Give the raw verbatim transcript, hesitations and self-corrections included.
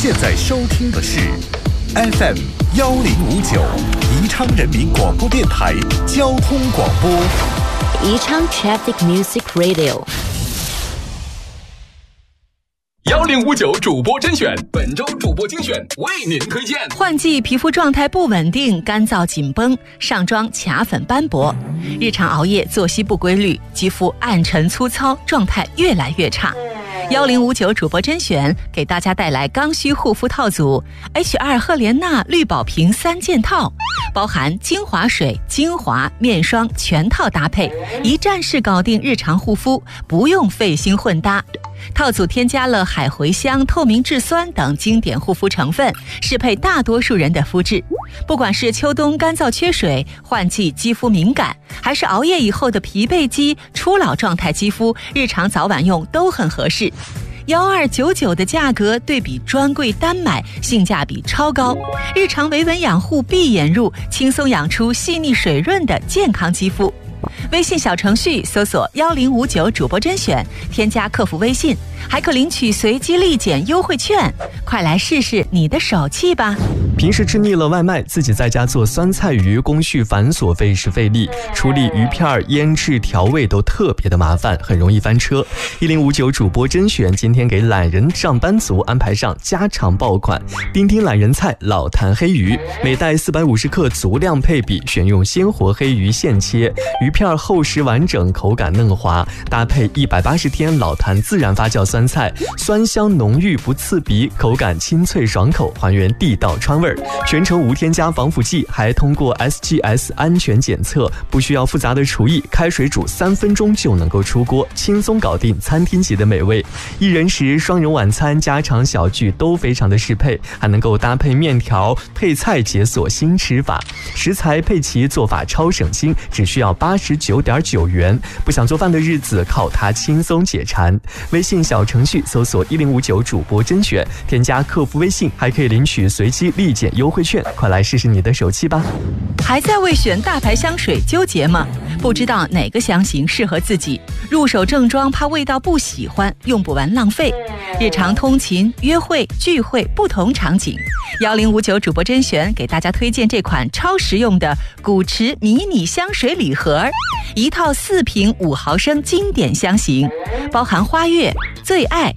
现在收听的是 F M 幺零五九宜昌人民广播电台交通广播， 宜昌 Traffic Music Radio。 幺零五九主播甄选，本周主播精选为您推荐。 换季皮肤状态不稳定，干燥紧绷，上妆卡粉斑驳，日常熬夜作息不规律，肌肤暗沉粗糙，状态越来越差。幺零五九主播甄选给大家带来刚需护肤套组 H 二 赫莲娜绿宝瓶三件套，包含精华水、精华、面霜全套搭配，一站式搞定日常护肤，不用费心混搭。套组添加了海茴香、透明质酸等经典护肤成分，适配大多数人的肤质。不管是秋冬干燥缺水、换季肌肤敏感，还是熬夜以后的疲惫肌、初老状态肌肤，日常早晚用都很合适。幺二九九的价格对比专柜单买，性价比超高。日常维稳养护闭眼入，轻松养出细腻水润的健康肌肤。微信小程序搜索幺零五九主播甄选，添加客服微信，还可领取随机立减优惠券，快来试试你的手气吧。 平时吃腻了外卖，自己在家做酸菜鱼，工序繁琐，费时费力，处理鱼片、腌制、调味都特别的麻烦，很容易翻车。一零五九主播甄选今天给懒人上班族安排上家常爆款丁丁懒人菜老坛黑鱼，每袋四百五十克，足量配比，选用鲜活黑鱼现切，鱼片厚实完整，口感嫩滑，搭配一百八十天老坛自然发酵酸菜，酸香浓郁不刺鼻，口感清脆爽口，还原地道川味，全程无添加防腐剂，还通过 S G S 安全检测，不需要复杂的厨艺，开水煮三分钟就能够出锅，轻松搞定餐厅级的美味。一人食、双人晚餐、家常小聚都非常的适配，还能够搭配面条配菜，解锁新吃法。食材配齐，做法超省心，只需要八十九点九元。不想做饭的日子，靠它轻松解馋。微信小程序搜索一零五九主播甄选，添加客服微信，还可以领取随机立减优惠券，快来试试你的手气吧。 还在为选大牌香水纠结吗？不知道哪个香型适合自己，入手正装怕味道不喜欢，用不完浪费。日常通勤、约会、聚会不同场景，幺零五九主播甄选给大家推荐这款超实用的古驰迷你香水礼盒，一套四瓶五毫升经典香型，包含花月、最爱、